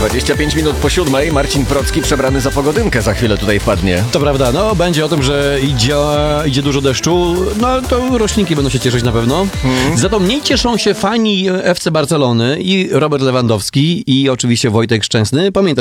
25 minut po 7. Marcin Procki przebrany za pogodynkę za chwilę tutaj wpadnie. To prawda, no będzie o tym, że idzie dużo deszczu, no to roślinki będą się cieszyć na pewno. Za to mniej cieszą się fani FC Barcelony i Robert Lewandowski i oczywiście Wojtek Szczęsny. Pamiętasz